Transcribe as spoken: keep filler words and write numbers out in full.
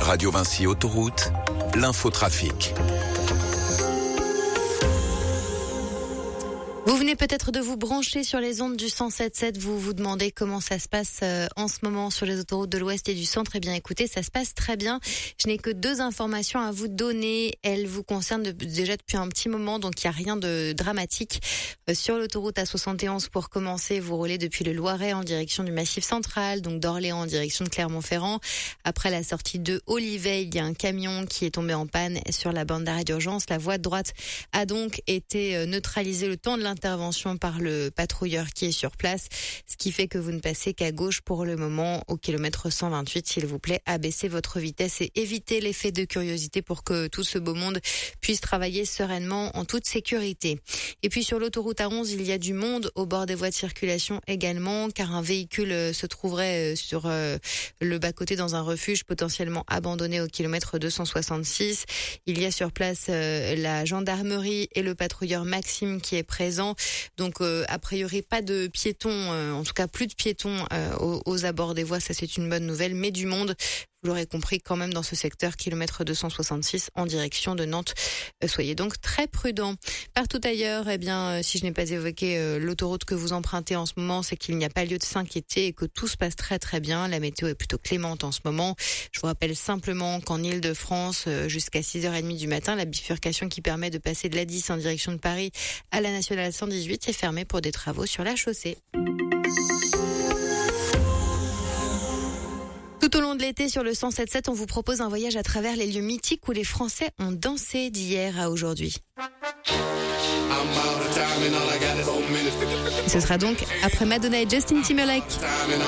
Radio Vinci Autoroute, l'infotrafic. Vous venez peut-être de vous brancher sur les ondes du cent sept sept, vous vous demandez comment ça se passe euh, en ce moment sur les autoroutes de l'Ouest et du Centre. Eh bien écoutez, ça se passe très bien. Je n'ai que deux informations à vous donner. Elles vous concernent de, déjà depuis un petit moment, donc il n'y a rien de dramatique. Euh, sur l'autoroute A soixante et onze, pour commencer, vous roulez depuis le Loiret en direction du Massif Central, donc d'Orléans en direction de Clermont-Ferrand. Après la sortie de Olivet, il y a un camion qui est tombé en panne sur la bande d'arrêt d'urgence. La voie de droite a donc été neutralisée le temps de l'intervention par le patrouilleur qui est sur place, ce qui fait que vous ne passez qu'à gauche pour le moment au kilomètre cent vingt-huit. S'il vous plaît, abaissez votre vitesse et évitez l'effet de curiosité pour que tout ce beau monde puisse travailler sereinement en toute sécurité. Et puis sur l'autoroute A onze, il y a du monde au bord des voies de circulation également, car un véhicule se trouverait sur le bas-côté dans un refuge potentiellement abandonné au kilomètre deux cent soixante-six. Il y a sur place la gendarmerie et le patrouilleur Maxime qui est présent. Donc euh, a priori pas de piétons, euh, en tout cas plus de piétons euh, aux, aux abords des voies, ça c'est une bonne nouvelle, mais du monde, vous l'aurez compris quand même dans ce secteur, kilomètre deux cent soixante-six en direction de Nantes. Euh, soyez donc très prudents. Partout ailleurs, eh bien, euh, si je n'ai pas évoqué euh, l'autoroute que vous empruntez en ce moment, c'est qu'il n'y a pas lieu de s'inquiéter et que tout se passe très très bien. La météo est plutôt clémente en ce moment. Je vous rappelle simplement qu'en Île-de-France, euh, jusqu'à six heures trente du matin, la bifurcation qui permet de passer de l'A dix en direction de Paris à la nationale cent dix-huit est fermée pour des travaux sur la chaussée. Tout au long de l'été, sur le cent sept sept, on vous propose un voyage à travers les lieux mythiques où les Français ont dansé d'hier à aujourd'hui. Ce sera donc après Madonna et Justin Timberlake.